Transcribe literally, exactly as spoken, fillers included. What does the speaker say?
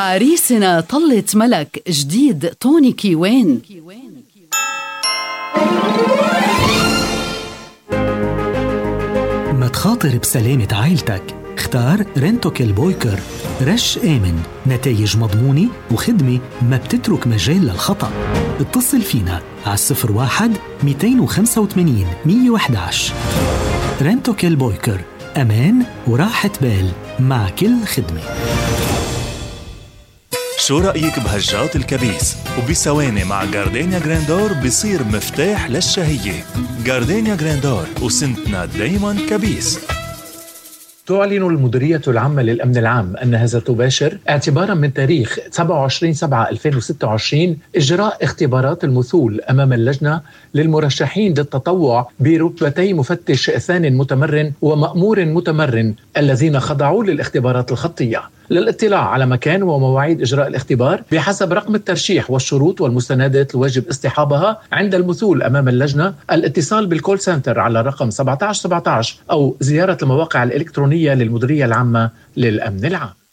عريسنا طلة ملك جديد توني كيوان. ما تخاطر بسلامة عائلتك، اختار رنتوكيل بويكر. رش آمن، نتائج مضمونة وخدمة ما بتترك مجال للخطأ. اتصل فينا على الصفر واحد مئتين وخمسة وثمانين مئة وأحد عشر. رنتوكيل بويكر، أمان وراحة بال مع كل خدمة. شو رأيك بهجات الكبيس؟ وبثواني مع جاردينيا جراندور بيصير مفتاح للشهية. جاردينيا جراندور، وسنتنا دايما كبيس. تعلن المديرية العامة للأمن العام أنها تباشر اعتباراً من تاريخ سبعة وعشرين سبعة ألفين وستة وعشرين إجراء اختبارات المثول أمام اللجنة للمرشحين للتطوع برتبتي مفتش ثان متمرن ومأمور متمرن الذين خضعوا للاختبارات الخطية. للاطلاع على مكان ومواعيد إجراء الاختبار بحسب رقم الترشيح والشروط والمستندات الواجب اصطحابها عند المثول أمام اللجنة، الاتصال بالكول سنتر على رقم سبعة عشر سبعة عشر أو زيارة المواقع الإلكترونية للمديرية العامة للأمن العام.